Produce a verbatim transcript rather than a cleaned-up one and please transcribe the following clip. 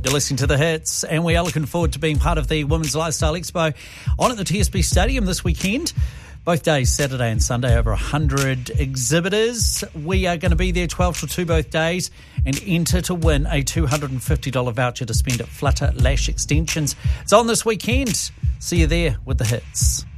You're listening to The Hits, and we are looking forward to being part of the Women's Lifestyle Expo on at the T S B Stadium this weekend. Both days, Saturday and Sunday, over one hundred exhibitors. We are going to be there twelve till two both days and enter to win a two hundred fifty dollars voucher to spend at Flutter Lash Extensions. It's on this weekend. See you there with The Hits.